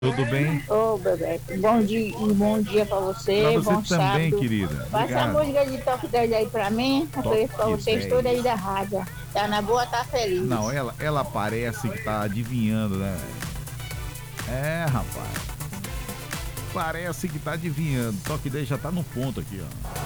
Tudo bem? Ô, Bebeto, bom dia pra Pra você, você bom também, sábado. querida. Passa a Obrigado. música de Toque 10 aí pra mim, ofereço pra Toque vocês todos aí 10. da rádio. Tá na boa, tá Não, feliz. ela parece que tá adivinhando, né, velho? Rapaz. Parece que tá adivinhando. Toque 10 já tá no ponto aqui, ó.